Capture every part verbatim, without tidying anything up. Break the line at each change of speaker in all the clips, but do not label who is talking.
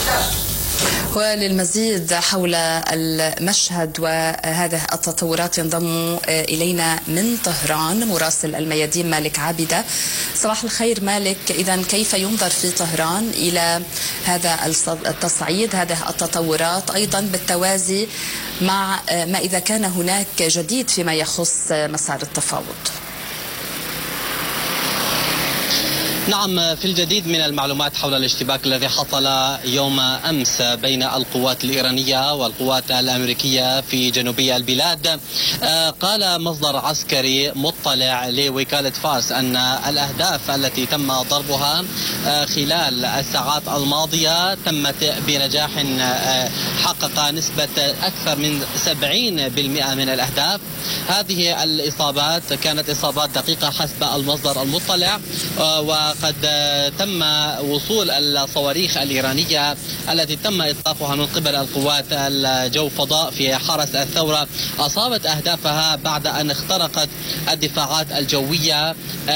وللمزيد حول المشهد وهذه التطورات ينضم إلينا من طهران مراسل الميادين مالك عابدة. صباح الخير مالك، إذن كيف ينظر في طهران إلى هذا التصعيد، هذه التطورات، أيضا بالتوازي مع ما إذا كان هناك جديد فيما يخص مسار التفاوض؟
نعم، في الجديد من المعلومات حول الاشتباك الذي حصل يوم أمس بين القوات الإيرانية والقوات الأمريكية في جنوبي البلاد، قال مصدر عسكري مطلع لوكالة فارس أن الأهداف التي تم ضربها خلال الساعات الماضية تمت بنجاح، حقق نسبة أكثر من سبعين بالمئة من الأهداف. هذه الإصابات كانت إصابات دقيقة حسب المصدر المطلع، وقد تم وصول الصواريخ الإيرانية التي تم إطلاقها من قبل القوات الجو فضاء في حرس الثورة، أصابت أهدافها بعد أن اخترقت الدفاعات الجوية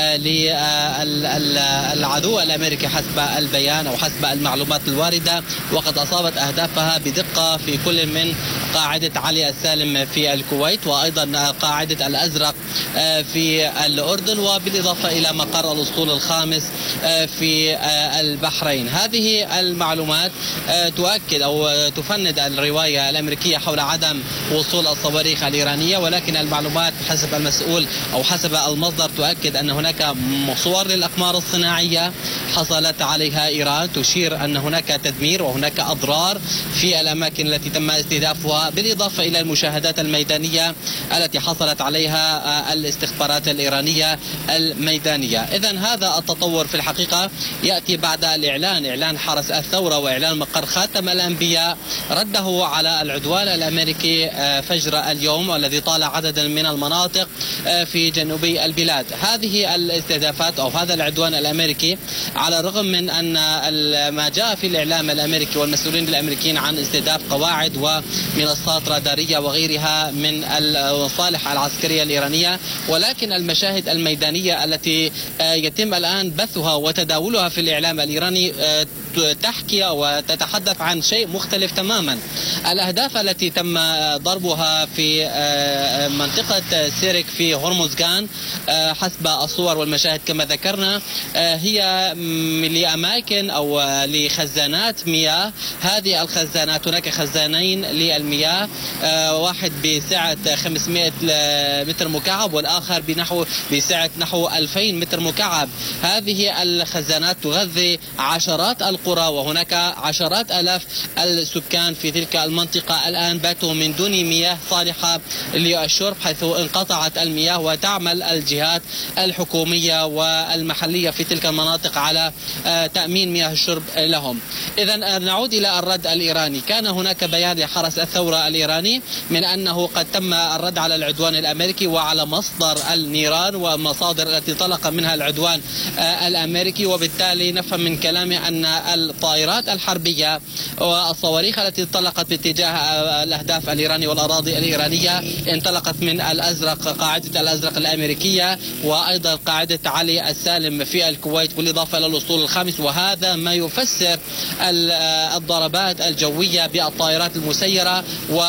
للعدو الأمريكي حسب البيان أو حسب المعلومات الواردة، وقد أصابت أهدافها بدقة في كل من قاعدة علي السالم في الكويت، وأيضا قاعدة الأزرق في الأردن، وبالإضافة إلى مقر الأسطول الخامس في البحرين. هذه المعلومات تؤكد أو تفند الرواية الأمريكية حول عدم وصول الصواريخ الإيرانية، ولكن المعلومات حسب المسؤول أو حسب المصدر تؤكد أن هناك صور للأقمار الصناعية حصلت عليها إيران تشير أن هناك تدمير وهناك أضرار في الأماكن التي تم استهدافها، بالإضافة إلى المشاهدات الميدانية التي حصلت عليها الاستخبارات الإيرانية الميدانية. إذن هذا التطور في الحقيقة يأتي بعد الإعلان إعلان حرس الثورة وإعلان مقر خاتم الأنبياء رده على العدوان الأمريكي فجر اليوم، والذي طال عددا من المناطق في جنوبي البلاد. هذه الاستهدافات أو هذا العدوان الأمريكي على الرغم من أن ما جاء في الإعلام الأمريكي والمسؤولين الأمريكيين عن استهداف قواعد ومنصات رادارية وغيرها من المصالح العسكرية الإيرانية، ولكن المشاهد الميدانية التي يتم الآن بثها وتداولها في الإعلام الإيراني تحكي وتتحدث عن شيء مختلف تماما. الأهداف التي تم ضربها في منطقة سيرك في هرمزغان حسب الصور والمشاهد كما ذكرنا هي لأماكن أو لخزانات مياه. هذه الخزانات هناك خزانين للمياه، واحد بسعة خمسمائة متر مكعب والآخر بنحو بسعة نحو ألفين متر مكعب. هذه الخزانات تغذي عشرات القرى، وهناك عشرات آلاف السكان في تلك المنطقة الآن باتوا من دون مياه صالحة للشرب، حيث انقطعت المياه، وتعمل الجهات الحكومية والمحلية في تلك المناطق على تأمين مياه الشرب لهم. إذن نعود إلى الرد الإيراني. كان هناك بيان لحرس الثورة الإيراني من أنه قد تم الرد على العدوان الأمريكي وعلى مصدر النيران والمصادر التي انطلق منها العدوان الأمريكي، وبالتالي نفهم من كلامه أن الطائرات الحربية والصواريخ التي انطلقت باتجاه الأهداف الإيرانية والأراضي الإيرانية انطلقت من الأزرق، قاعدة الأزرق الأمريكية، وأيضا قاعدة علي السالم في الكويت، بالإضافة إلى الأسطول الخامس. وهذا ما يفسر الضربات الجوية بالطائرات المسيرة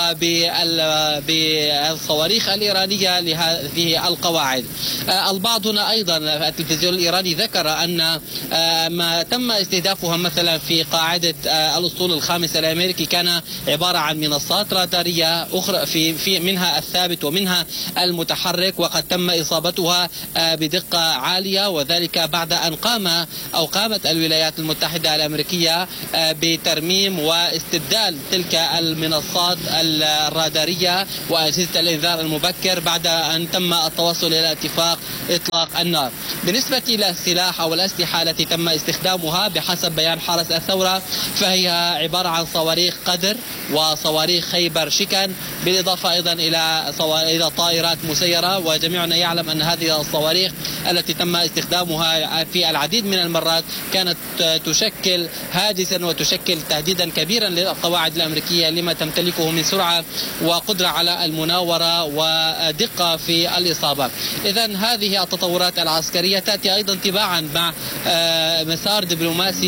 وبالصواريخ الإيرانية لهذه القواعد. البعض هنا أيضا التلفزيون الإيراني ذكر أن ما تم استهدافها مثلا في قاعدة الأسطول الخامس الأمريكي كان عبارة عن منصات رادارية أخرى في في منها الثابت ومنها المتحرك، وقد تم إصابتها بدقة عالية، وذلك بعد أن قام أو قامت الولايات المتحدة الأمريكية بترميم واستبدال تلك المنصات الرادارية وأجهزة الإنذار المبكر بعد أن تم التوصل إلى اتفاق إطلاق النار. بالنسبة إلى السلاح أو الأسلحة التي تم استخدامها بحسب بيان حرس الثورة فهي عبارة عن صواريخ قدر وصواريخ خيبر شكن، بالإضافة أيضا إلى إلى طائرات مسيرة. وجميعنا يعلم أن هذه الصواريخ التي تم استخدامها في العديد من المرات كانت تشكل هاجسا وتشكل تهديدا كبيرا للقواعد الأمريكية لما تمتلكه من سرعة وقدرة على المناورة ودقة في الإصابة. إذن هذه التطورات العسكرية تأتي أيضا تباعا مع مسار دبلوماسي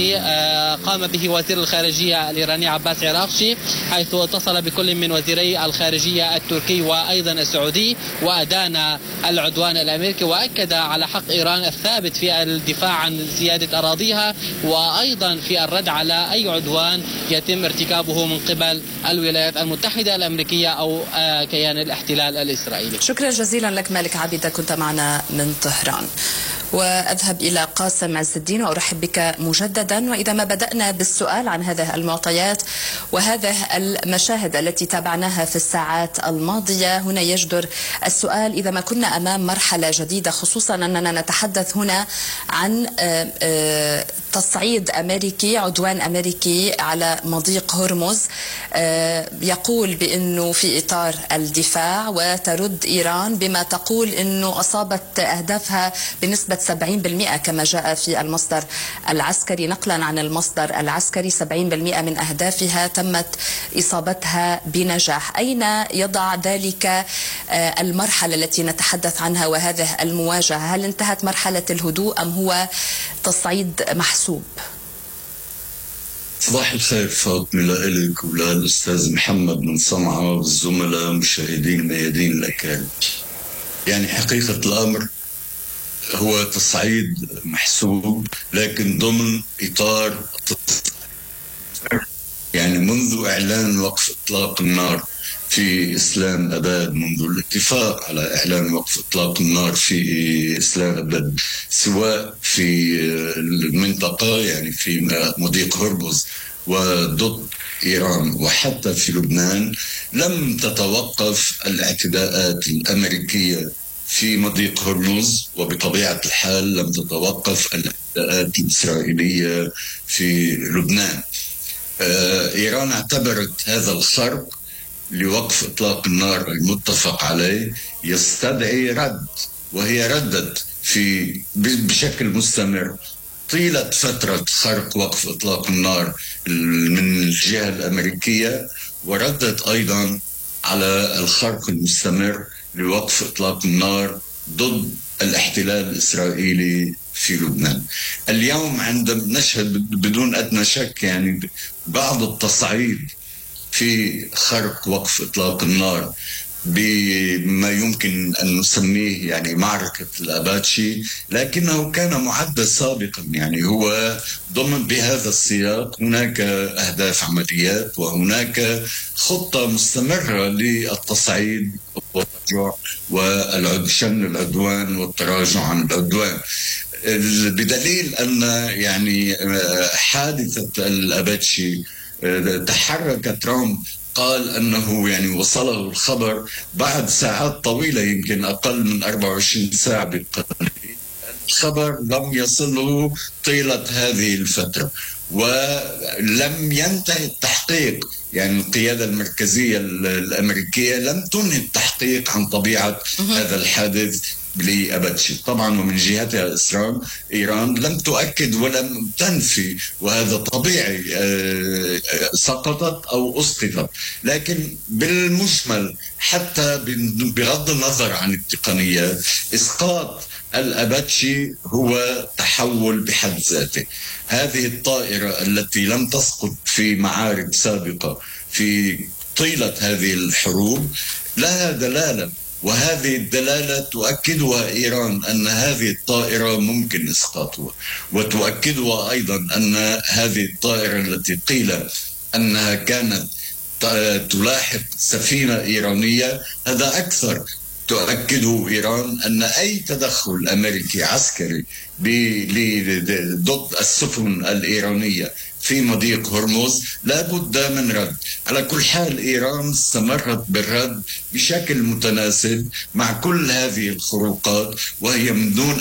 قام به وزير الخارجية الإيراني عباس عراقشي، حيث اتصل بكل من وزيري الخارجية التركي وأيضا السعودي وأدان العدوان الأمريكي، وأكد على حق إيران الثابت في الدفاع عن سيادة أراضيها وأيضا في الرد على أي عدوان يتم ارتكابه من قبل الولايات المتحدة الأمريكية أو كيان الاحتلال الإسرائيلي.
شكرا جزيلا لك مالك عابدة، كنت معنا من طهران. وأذهب إلى قاسم عز الدين وأرحب بك مجددا. وإذا ما بدأنا بالسؤال عن هذه المعطيات وهذه المشاهد التي تابعناها في الساعات الماضية، هنا يجدر السؤال إذا ما كنا أمام مرحلة جديدة، خصوصا أننا نتحدث هنا عن تصعيد أمريكي، عدوان أمريكي على مضيق هرمز، يقول بأنه في إطار الدفاع، وترد إيران بما تقول أنه أصابت أهدافها بنسبة سبعين بالمئة كما جاء في المصدر العسكري، نقلا عن المصدر العسكري سبعين بالمئة من أهدافها تمت إصابتها بنجاح. أين يضع ذلك المرحلة التي نتحدث عنها وهذه المواجهة؟ هل انتهت مرحلة الهدوء أم هو تصعيد محسوب؟
صباح الخير فاطمة لك وللأستاذ محمد من صنعاء والزملاء مشاهدين ميادين الأكارم. يعني حقيقة الأمر هو تصعيد محسوب، لكن ضمن إطار يعني منذ إعلان وقف إطلاق النار في إسلام أباد، منذ الاتفاق على إعلان وقف إطلاق النار في إسلام أباد، سواء في المنطقة يعني في مضيق هرمز وضد إيران وحتى في لبنان، لم تتوقف الاعتداءات الأمريكية في مضيق هرمز، وبطبيعة الحال لم تتوقف الاعتداءات الإسرائيلية في لبنان. إيران اعتبرت هذا الخرق لوقف إطلاق النار المتفق عليه يستدعي رد، وهي ردت في بشكل مستمر طيلة فترة خرق وقف إطلاق النار من الجهة الأمريكية، وردت أيضا على الخرق المستمر لوقف إطلاق النار ضد الاحتلال الإسرائيلي في لبنان. اليوم عندما نشهد بدون أدنى شك يعني بعض التصعيد في خرق وقف إطلاق النار بما يمكن أن نسميه يعني معركة الأباتشي، لكنه كان معد سابقا. يعني هو ضمن بهذا السياق هناك أهداف عمليات وهناك خطة مستمرة للتصعيد والتراجع وشن العدوان والتراجع عن العدوان، بدليل أن يعني حادثة الأباتشي تحرك ترامب، قال أنه يعني وصله الخبر بعد ساعات طويلة، يمكن أقل من أربع وعشرين ساعة بالقليل. الخبر لم يصله طيلة هذه الفترة ولم ينتهي التحقيق. يعني القيادة المركزية الأمريكية لم تنهي التحقيق عن طبيعة هذا الحادث لأباتشي. طبعا ومن جهتها إسرائيل إيران لم تؤكد ولم تنفي، وهذا طبيعي، سقطت أو أسقطت. لكن بالمجمل حتى بغض النظر عن التقنيات، إسقاط الأباتشي هو تحول بحد ذاته. هذه الطائرة التي لم تسقط في معارك سابقة في طيلة هذه الحروب لها دلالة، وهذه الدلالة تؤكدها إيران أن هذه الطائرة ممكن إسقاطها، وتؤكدها أيضا أن هذه الطائرة التي قيل أنها كانت تلاحق سفينة إيرانية، هذا أكثر تؤكده إيران أن أي تدخل أمريكي عسكري ضد السفن الإيرانية في مضيق هرمز لا بد من رد. على كل حال إيران استمرت بالرد بشكل متناسب مع كل هذه الخروقات، وهي من دون